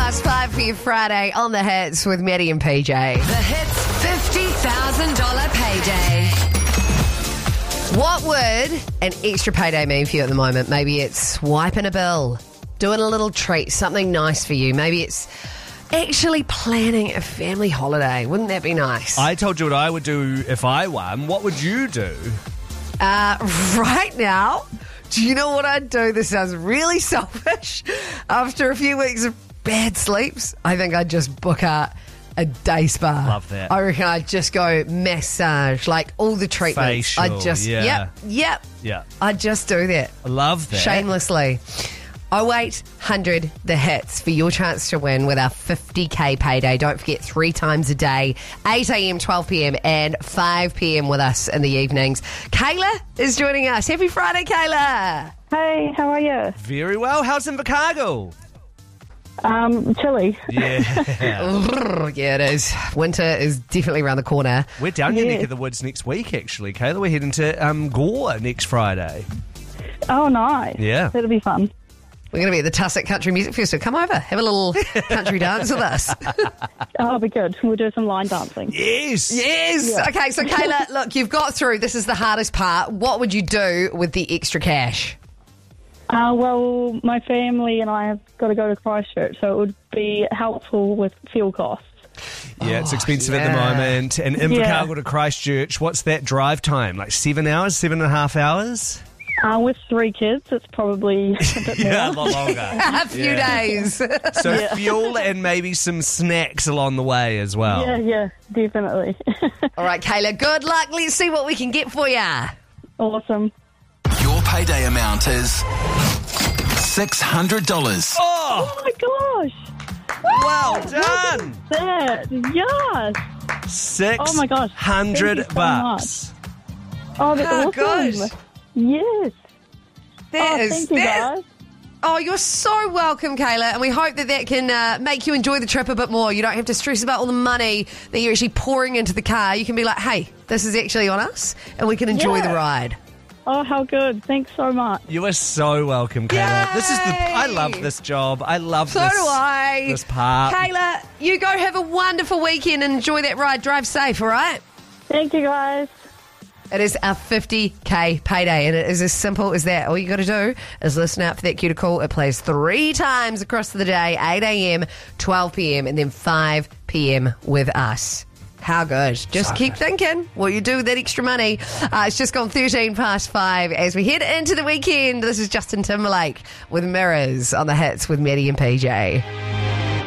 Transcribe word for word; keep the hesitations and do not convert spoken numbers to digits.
past five for your Friday on the Hits with Maddie and P J. The Hits fifty thousand dollars payday. What would an extra payday mean for you at the moment? Maybe it's swiping a bill, doing a little treat, something nice for you. Maybe it's actually planning a family holiday. Wouldn't that be nice? I told you what I would do if I won. What would you do? Uh, right now, do you know what I'd do? This sounds really selfish. After a few weeks of bad sleeps, I think I'd just book out a day spa. Love that. I reckon I'd just go massage, like all the treatments. Facial, I'd just, yeah. yep, yep. Yeah. I'd just do that. I love that. Shamelessly. oh eight hundred The Hits for your chance to win with our fifty K payday. Don't forget, three times a day, eight a.m, twelve p.m, and five p.m. with us in the evenings. Kayla is joining us. Happy Friday, Kayla. Hey, how are you? Very well. How's Invercargill? Um, chilly. Yeah. Yeah, it is. Winter is definitely around the corner. We're down your Yes. neck of the woods next week, actually, Kayla. We're heading to um, Gore next Friday. Oh, nice. Yeah. That'll be fun. We're going to be at the Tussock Country Music Festival. Come over, have a little country dance with us. Oh, it'll be good. We'll do some line dancing. Yes. Yes. Yeah. Okay, so Kayla, look, you've got through. This is the hardest part. What would you do with the extra cash? Uh, well, my family and I have got to go to Christchurch, so it would be helpful with fuel costs. Yeah, it's expensive at the yeah. moment. And Invercargill Yeah. to Christchurch, what's that drive time? Like seven hours, seven and a half hours? Uh, with three kids, it's probably a bit more. Yeah, a lot longer. A few Yeah. days. So Yeah. fuel and maybe some snacks along the way as well. Yeah, yeah, definitely. All right, Kayla, good luck. Let's see what we can get for you. Awesome. Your payday amount is six hundred dollars. Oh, Oh my gosh. well done. That, yes. Six Oh my gosh. hundred Thank you so bucks. Oh, that's Oh, awesome. gosh. Yes. That oh, is- thank you, that- guys. Oh, you're so welcome, Kayla, and we hope that that can uh, make you enjoy the trip a bit more. You don't have to stress about all the money that you're actually pouring into the car. You can be like, hey, this is actually on us, and we can enjoy Yeah. the ride. Oh, how good. Thanks so much. You are so welcome, Kayla. Yay! This is the. I love this job. I love So this. do I. This part. Kayla, you go have a wonderful weekend and enjoy that ride. Drive safe, all right? Thank you, guys. It is our fifty K payday, and it is as simple as that. All you got to do is listen out for that cue to call. It plays three times across the day, eight a.m, twelve p.m, and then five p.m. with us. How good. Just So keep good. thinking what you do with that extra money. Uh, it's just gone thirteen past five as we head into the weekend. This is Justin Timberlake with Mirrors on the Hits with Maddie and P J.